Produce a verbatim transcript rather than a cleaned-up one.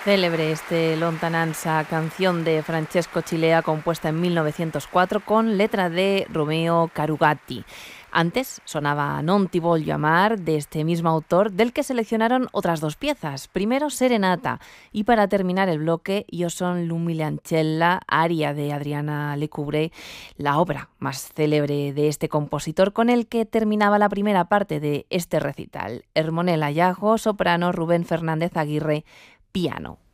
Célebre este Lontananza, canción de Francesco Cilea compuesta en mil novecientos cuatro con letra de Romeo Carugatti. Antes sonaba Non ti voglio amar, de este mismo autor, del que seleccionaron otras dos piezas. Primero Serenata y para terminar el bloque Io son l'Umiliancella, aria de Adriana Lecouvreur, la obra más célebre de este compositor con el que terminaba la primera parte de este recital. Hermonela Llago, soprano, Rubén Fernández Aguirre, piano.